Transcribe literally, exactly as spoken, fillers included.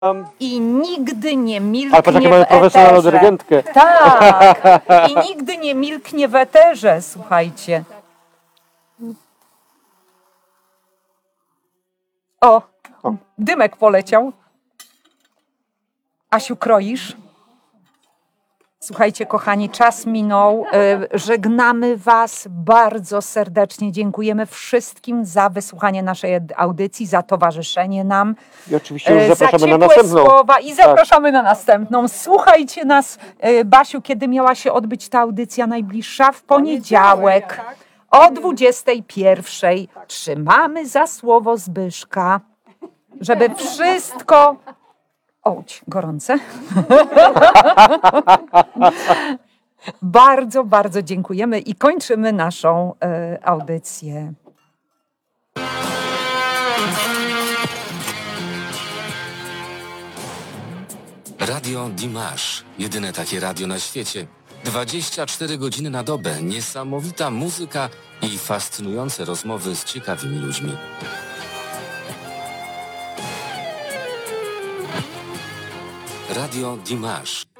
I nigdy nie milknie Ale patrz, jakie mamy w eterze. profesjonalną dyrygentkę. Tak. I nigdy nie milknie w eterze, słuchajcie. O, O. dymek poleciał. Asiu, kroisz? Słuchajcie, kochani, czas minął. E, Żegnamy Was bardzo serdecznie. Dziękujemy wszystkim za wysłuchanie naszej ed- audycji, za towarzyszenie nam. I oczywiście już E, za zapraszamy na ciepłe następną. słowa i zapraszamy na następną. Słuchajcie nas, e, Basiu, kiedy miała się odbyć ta audycja najbliższa? W poniedziałek o dwudziestej pierwszej. Trzymamy za słowo Zbyszka, żeby wszystko... Oć, gorące. Bardzo, bardzo dziękujemy i kończymy naszą e, audycję. Radio Dimash. Jedyne takie radio na świecie. dwadzieścia cztery godziny na dobę. Niesamowita muzyka i fascynujące rozmowy z ciekawymi ludźmi. Radio Dimash.